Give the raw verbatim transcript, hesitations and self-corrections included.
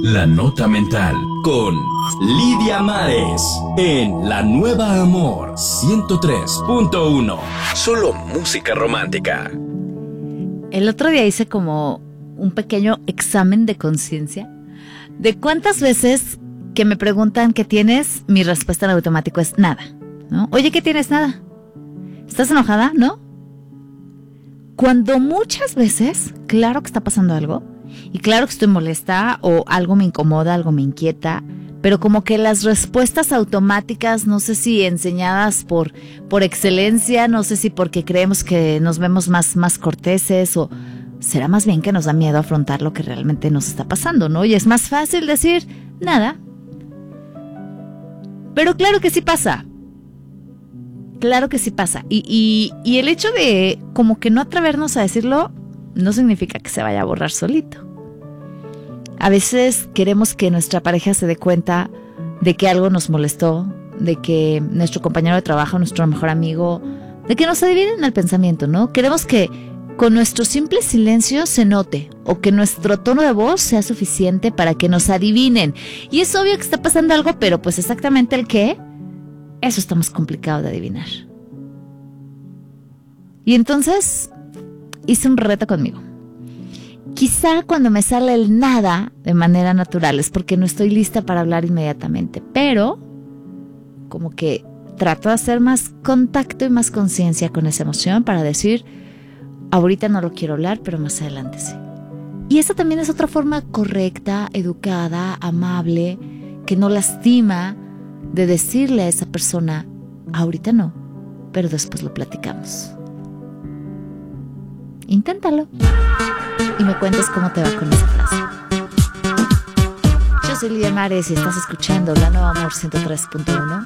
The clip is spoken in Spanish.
La Nota Mental con Lidia Mares en La Nueva Amor ciento tres punto uno. Solo música romántica. El otro día hice como un pequeño examen de conciencia de cuántas veces que me preguntan qué tienes, mi respuesta en automático es nada, ¿no? Oye, ¿qué tienes? Nada. ¿Estás enojada? ¿No? Cuando muchas veces, claro que está pasando algo, y claro que estoy molesta, o algo me incomoda, algo me inquieta, pero como que las respuestas automáticas, no sé si enseñadas por, por excelencia, no sé si porque creemos que nos vemos más, más corteses, o será más bien que nos da miedo afrontar lo que realmente nos está pasando, ¿no? Y es más fácil decir nada. Pero claro que sí pasa. Claro que sí pasa. Y, y, y el hecho de como que no atrevernos a decirlo no significa que se vaya a borrar solito. A veces queremos que nuestra pareja se dé cuenta de que algo nos molestó, de que nuestro compañero de trabajo, nuestro mejor amigo, de que nos adivinen el pensamiento, ¿no? Queremos que con nuestro simple silencio se note, o que nuestro tono de voz sea suficiente para que nos adivinen. Y es obvio que está pasando algo, pero pues exactamente el qué, eso está más complicado de adivinar. Y entonces hice un reto conmigo. Quizá cuando me sale el nada de manera natural es porque no estoy lista para hablar inmediatamente, pero como que trato de hacer más contacto y más conciencia con esa emoción para decir, ahorita no lo quiero hablar, pero más adelante sí. Y esa también es otra forma correcta, educada, amable, que no lastima, de decirle a esa persona, ahorita no, pero después lo platicamos. Inténtalo y me cuentas cómo te va con esa frase. Yo soy Lidia Mares y estás escuchando La Nueva Amor ciento tres punto uno.